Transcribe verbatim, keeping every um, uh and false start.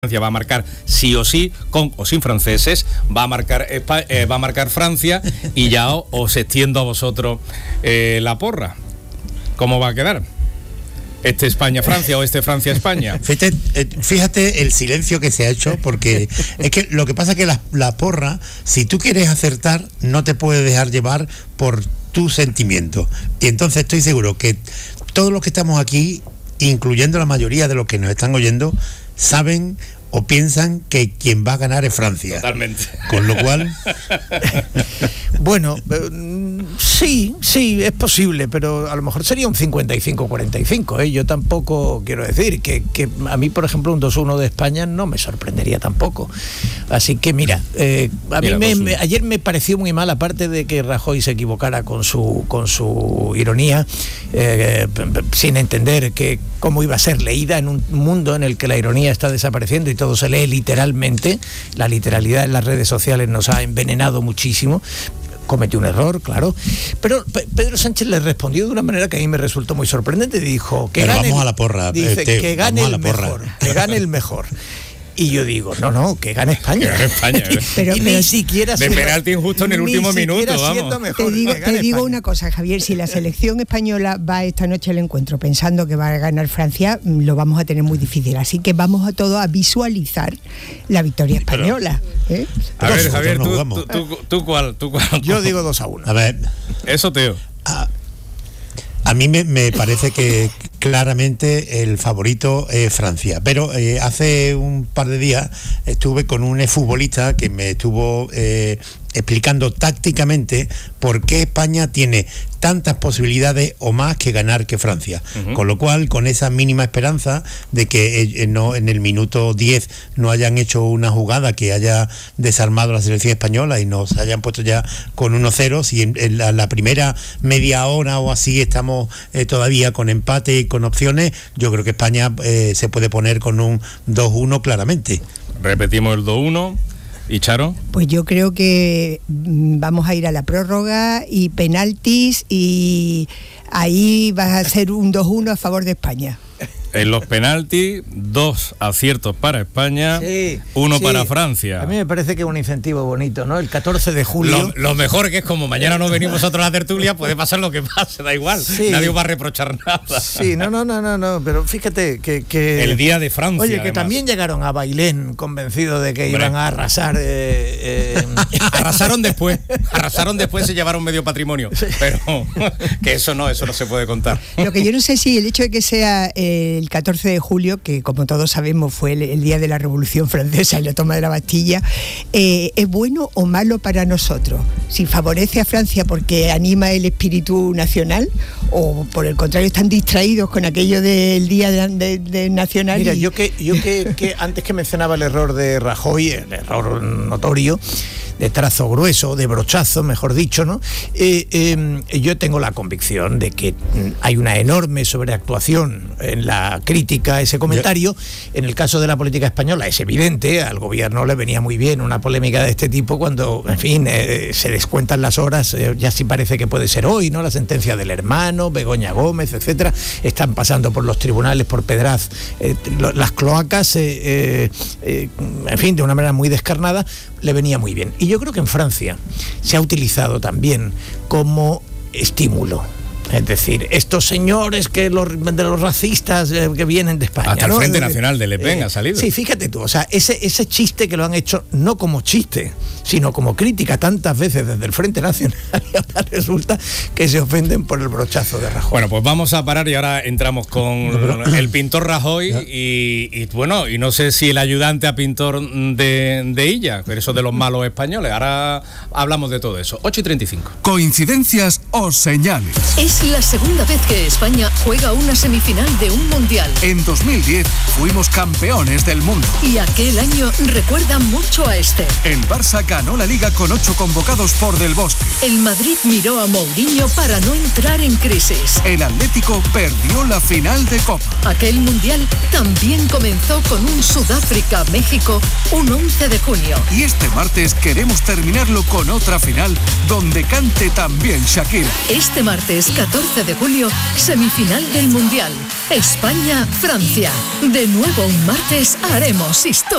Francia va a marcar sí o sí, con o sin franceses, va a marcar España, eh, va a marcar Francia y ya os, os extiendo a vosotros eh, la porra. ¿Cómo va a quedar? ¿Este España-Francia o este Francia-España? Fíjate, fíjate el silencio que se ha hecho, porque es que lo que pasa es que la, la porra, si tú quieres acertar, no te puedes dejar llevar por tu sentimiento. Y entonces estoy seguro que todos los que estamos aquí, incluyendo la mayoría de los que nos están oyendo, saben o piensan que quien va a ganar es Francia. Totalmente. Con lo cual... Bueno, eh, sí, sí, es posible, pero a lo mejor sería un cincuenta y cinco cuarenta y cinco, ¿eh? Yo tampoco quiero decir que, que a mí, por ejemplo, un dos uno de España no me sorprendería tampoco. Así que mira, eh, a mí mira, me, me, ayer me pareció muy mal, aparte de que Rajoy se equivocara con su, con su ironía, eh, sin entender que cómo iba a ser leída en un mundo en el que la ironía está desapareciendo y todo se lee literalmente. La literalidad en las redes sociales nos ha envenenado muchísimo. Cometió un error, claro, pero P- Pedro Sánchez le respondió de una manera que a mí me resultó muy sorprendente. Dijo que pero gane vamos el, a la porra, dice Teo, que gane el mejor, porra. que gane el mejor. Y yo digo, no, no, que gane España. Que gane España. Pero, y pero ni siquiera de penalti injusto en el último minuto, vamos. Mejor, te digo, te digo España. una cosa, Javier, si la selección española va esta noche al encuentro pensando que va a ganar Francia, lo vamos a tener muy difícil. Así que vamos a todos a visualizar la victoria española. ¿eh? A ver, Nosotros Javier, nos tú, jugamos. tú, tú, tú cuál, tú cuál. Yo digo dos a uno. A ver... Eso, Teo. A, a mí me, me parece que claramente el favorito es Francia, pero eh, hace un par de días estuve con un exfutbolista que me estuvo eh, explicando tácticamente por qué España tiene tantas posibilidades o más que ganar que Francia, uh-huh. Con lo cual, con esa mínima esperanza de que eh, no en el minuto diez no hayan hecho una jugada que haya desarmado la selección española y nos hayan puesto ya con uno cero, si en, en la, la primera media hora o así estamos eh, todavía con empate y con opciones, yo creo que España eh, se puede poner con un dos uno claramente. Repetimos el dos uno. ¿Y Charo? Pues yo creo que vamos a ir a la prórroga y penaltis y ahí va a ser un dos uno a favor de España. En los penaltis, dos aciertos para España, sí, uno sí. para Francia. A mí me parece que es un incentivo bonito, ¿no? El catorce de julio. Lo, lo mejor que es como mañana no venimos nosotros a la tertulia, puede pasar lo que pase, da igual. Sí. Nadie os va a reprochar nada. Sí, no, no, no, no, no, pero fíjate que... que el día de Francia, oye, que además. También llegaron a Bailén convencidos de que Hombre. iban a arrasar... Eh, eh. Arrasaron después, arrasaron después, se llevaron medio patrimonio, sí. Pero que eso no, eso no se puede contar. Lo que yo no sé si el hecho de que sea el catorce de julio, que como todos sabemos fue el, el día de la Revolución Francesa y la toma de la Bastilla, eh, ¿es bueno o malo para nosotros? Si favorece a Francia porque anima el espíritu nacional, o por el contrario están distraídos con aquello del día de, de, de nacional. Mira, y... yo que yo que, que antes que mencionaba el error de Rajoy, el error notorio, de trazo grueso, de brochazo, mejor dicho, ¿no? Eh, eh, yo tengo la convicción de que hay una enorme sobreactuación en la crítica a ese comentario. En el caso de la política española es evidente, al gobierno le venía muy bien una polémica de este tipo cuando, en fin, eh, se descuentan las horas, eh, ya sí parece que puede ser hoy, ¿no? La sentencia del hermano, Begoña Gómez, etcétera, están pasando por los tribunales, por Pedraz, eh, lo, las cloacas, eh, eh, eh, en fin, de una manera muy descarnada, le venía muy bien. Y yo creo que en Francia se ha utilizado también como estímulo. Es decir, estos señores que los, de los racistas eh, que vienen de España. Hasta ¿no? el Frente de, Nacional de Le Pen eh, ha salido. Sí, fíjate tú, o sea, ese, ese chiste que lo han hecho no como chiste, sino como crítica tantas veces desde el Frente Nacional, y ahora resulta que se ofenden por el brochazo de Rajoy. Bueno, pues vamos a parar y ahora entramos con el pintor Rajoy y, y bueno, y no sé si el ayudante a pintor de, de Illa, pero eso de los malos españoles. Ahora hablamos de todo eso. ocho y treinta y cinco. Coincidencias o señales. Es la segunda vez que España juega una semifinal de un mundial. En dos mil diez fuimos campeones del mundo. Y aquel año recuerda mucho a este. El Barça ganó la Liga con ocho convocados por Del Bosque. El Madrid miró a Mourinho para no entrar en crisis. El Atlético perdió la final de Copa. Aquel mundial también comenzó con un Sudáfrica-México un once de junio. Y este martes queremos terminarlo con otra final donde cante también Shakira. Este martes, catorce catorce de julio, semifinal del Mundial. España-Francia. De nuevo un martes haremos historia.